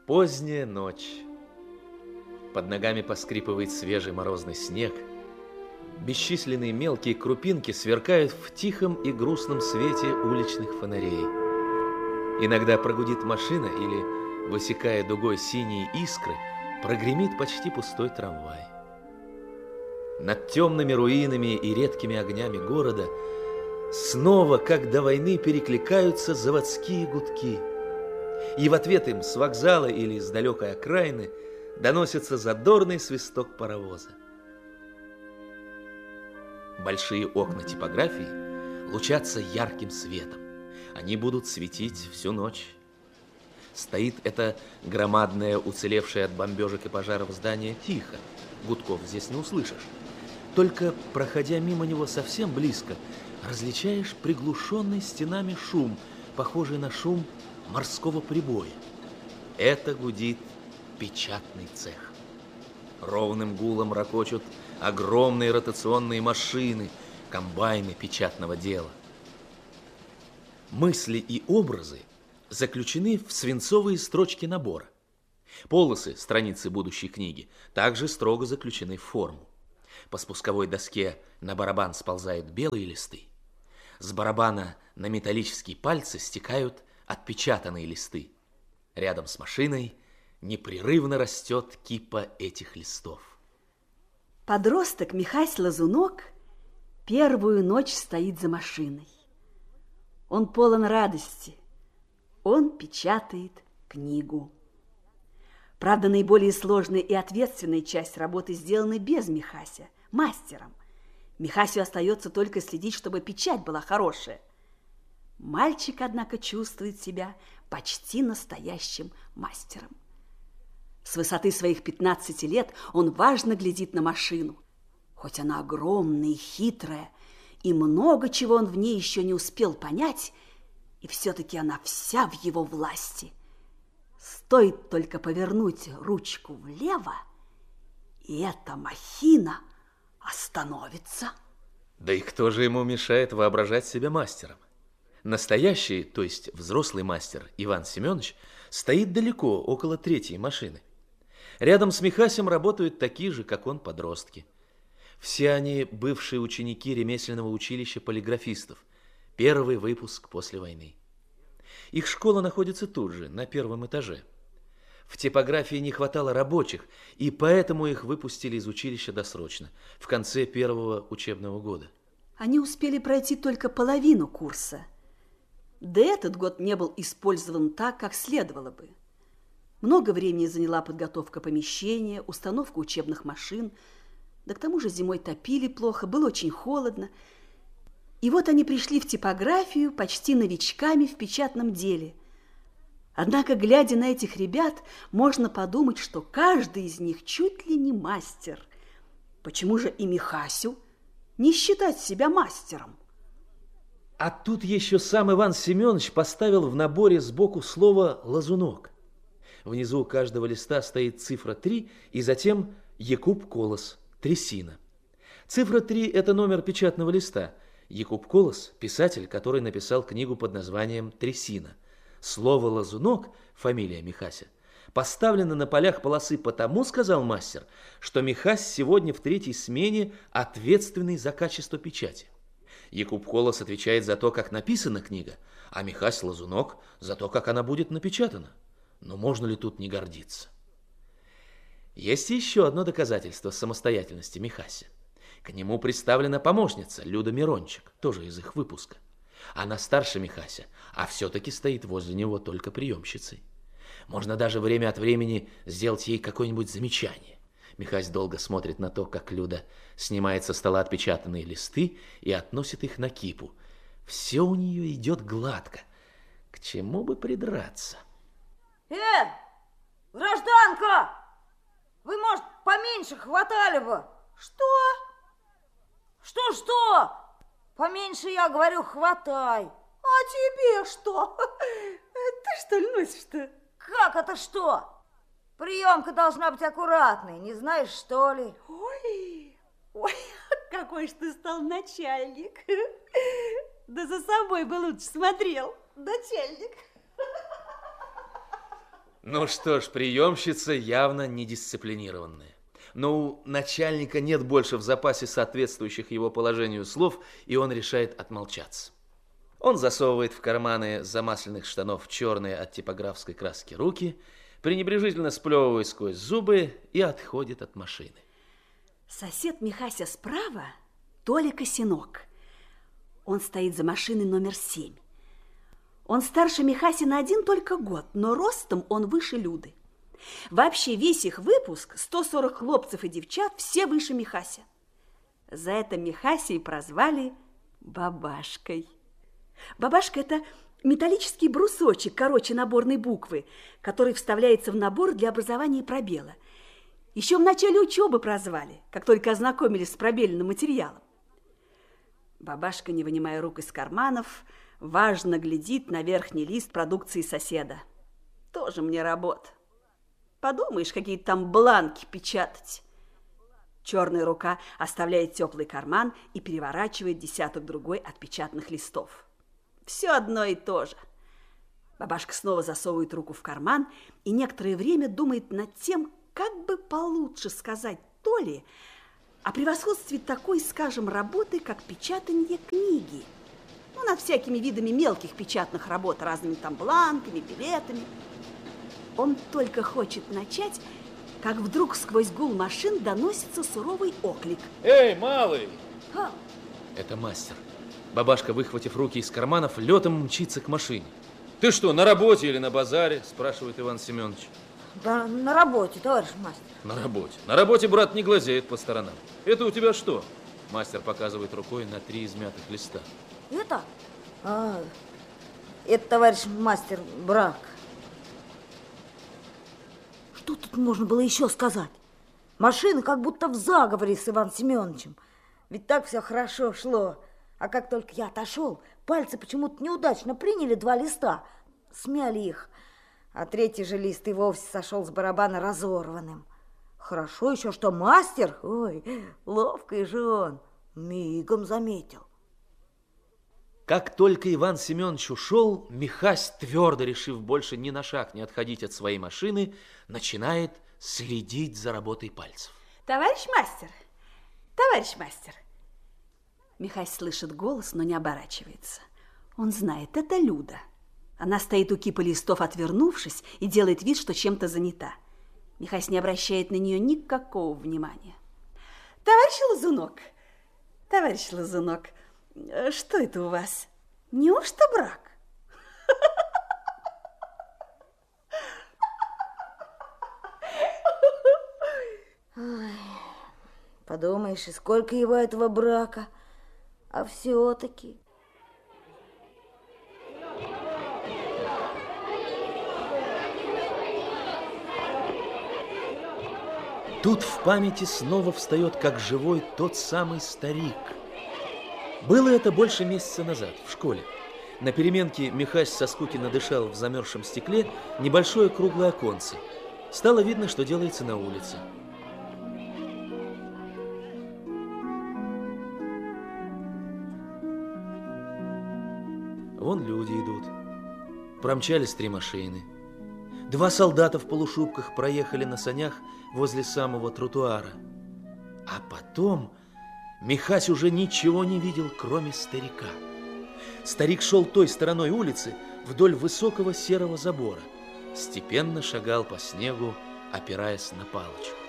Поздняя ночь. Под ногами поскрипывает свежий морозный снег. Бесчисленные мелкие крупинки сверкают в тихом и грустном свете уличных фонарей. Иногда прогудит машина или, высекая дугой синие искры, прогремит почти пустой трамвай. Над темными руинами и редкими огнями города снова, как до войны, перекликаются заводские гудки. И в ответ им с вокзала или с далекой окраины доносится задорный свисток паровоза. Большие окна типографии лучатся ярким светом. Они будут светить всю ночь. Стоит это громадное, уцелевшее от бомбежек и пожаров здание тихо. Гудков здесь не услышишь. Только, проходя мимо него совсем близко, различаешь приглушенный стенами шум, похожий на шум морского прибоя. Это гудит печатный цех. Ровным гулом рокочут огромные ротационные машины, комбайны печатного дела. Мысли и образы заключены в свинцовые строчки набора. Полосы, страницы будущей книги, также строго заключены в форму. По спусковой доске на барабан сползают белые листы. С барабана на металлические пальцы стекают отпечатанные листы. Рядом с машиной непрерывно растет кипа этих листов. Подросток Михась Лазунок первую ночь стоит за машиной. Он полон радости. Он печатает книгу. Правда, наиболее сложная и ответственная часть работы сделана без Михася, мастером. Михасю остается только следить, чтобы печать была хорошая. Мальчик, однако, чувствует себя почти настоящим мастером. С высоты своих 15 лет он важно глядит на машину. Хоть она огромная и хитрая, и много чего он в ней еще не успел понять, и все-таки она вся в его власти. Стоит только повернуть ручку влево, и эта махина остановится. Да и кто же ему мешает воображать себя мастером? Настоящий, то есть взрослый мастер Иван Семенович стоит далеко, около третьей машины. Рядом с Михасем работают такие же, как он, подростки. Все они бывшие ученики ремесленного училища полиграфистов, первый выпуск после войны. Их школа находится тут же, на первом этаже. В типографии не хватало рабочих, и поэтому их выпустили из училища досрочно, в конце первого учебного года. Они успели пройти только половину курса. Да этот год не был использован так, как следовало бы. Много времени заняла подготовка помещения, установка учебных машин. Да к тому же зимой топили плохо, было очень холодно. И вот они пришли в типографию почти новичками в печатном деле. Однако, глядя на этих ребят, можно подумать, что каждый из них чуть ли не мастер. Почему же и Михасю не считать себя мастером? А тут еще сам Иван Семенович поставил в наборе сбоку слово «лазунок». Внизу у каждого листа стоит цифра 3 и затем Якуб Колос, трясина. Цифра 3 – это номер печатного листа. Якуб Колос – писатель, который написал книгу под названием «Трясина». Слово «лазунок», фамилия Михася, поставлено на полях полосы потому, сказал мастер, что Михась сегодня в третьей смене ответственный за качество печати. Якуб Колос отвечает за то, как написана книга, а Михась Лазунок за то, как она будет напечатана. Но можно ли тут не гордиться? Есть еще одно доказательство самостоятельности Михася. К нему представлена помощница Люда Мирончик, тоже из их выпуска. Она старше Михася, а все-таки стоит возле него только приемщицей. Можно даже время от времени сделать ей какое-нибудь замечание. Михась долго смотрит на то, как Люда снимает со стола отпечатанные листы и относит их на кипу. Все у нее идет гладко. К чему бы придраться? Гражданка! Вы, может, поменьше хватали бы? Что? Что? Поменьше, я говорю, хватай. А тебе что? Ты что ли носишь-то? Как это что? Приемка должна быть аккуратной, не знаешь, что ли? Ой, какой ж ты стал начальник. Да за собой бы лучше смотрел, начальник. Ну что ж, приемщица явно недисциплинированная. Но у начальника нет больше в запасе соответствующих его положению слов, и он решает отмолчаться. Он засовывает в карманы замасленных штанов черные от типографской краски руки, пренебрежительно сплевывает сквозь зубы и отходит от машины. Сосед Михася справа Толя Косинок. Он стоит за машиной номер 7. Он старше Михаси на 1 только год, но ростом он выше Люды. Вообще весь их выпуск, 140 хлопцев и девчат, все выше Михася. За это Михася и прозвали Бабашкой. Бабашка – это металлический брусочек короче наборной буквы, который вставляется в набор для образования пробела. Еще в начале учебы прозвали, как только ознакомились с пробельным материалом. Бабашка, не вынимая рук из карманов, важно глядит на верхний лист продукции соседа. Тоже мне работа. Подумаешь, какие-то там бланки печатать. Черная рука оставляет теплый карман и переворачивает десяток другой отпечатанных листов. Все одно и то же. Бабашка снова засовывает руку в карман и некоторое время думает над тем, как бы получше сказать Толе о превосходстве такой, скажем, работы, как печатание книги. Ну, над всякими видами мелких печатных работ, разными там бланками, билетами. Он только хочет начать, как вдруг сквозь гул машин доносится суровый оклик. Эй, малый! А? Это мастер. Бабашка, выхватив руки из карманов, летом мчится к машине. Ты что, на работе или на базаре? Спрашивает Иван Семенович. Да на работе, товарищ мастер. На работе. На работе брат не глазеет по сторонам. Это у тебя что? Мастер показывает рукой на 3 измятых листа. Это? Это, товарищ мастер, брак. Что тут можно было еще сказать? Машина как будто в заговоре с Иваном Семеновичем. Ведь так все хорошо шло. А как только я отошел, пальцы почему-то неудачно приняли 2 листа, смяли их. А 3-й же лист и вовсе сошел с барабана разорванным. Хорошо еще, что мастер, ой, ловкий же он, мигом заметил. Как только Иван Семенович ушел, Михась, твердо решив больше ни на шаг не отходить от своей машины, начинает следить за работой пальцев. Товарищ мастер, товарищ мастер. Михась слышит голос, но не оборачивается. Он знает, это Люда. Она стоит у кипы листов, отвернувшись, и делает вид, что чем-то занята. Михась не обращает на нее никакого внимания. Товарищ Лазунок, что это у вас? Неужто брак? Ой, подумаешь, и сколько его этого брака, а все-таки... Тут в памяти снова встает как живой тот самый старик. Было это больше месяца назад, в школе. На переменке Михась со скуки надышал в замерзшем стекле небольшое круглое оконце. Стало видно, что делается на улице. Вон люди идут. Промчались 3 машины. 2 солдата в полушубках проехали на санях возле самого тротуара. А потом Михась уже ничего не видел, кроме старика. Старик шел той стороной улицы вдоль высокого серого забора. Степенно шагал по снегу, опираясь на палочку.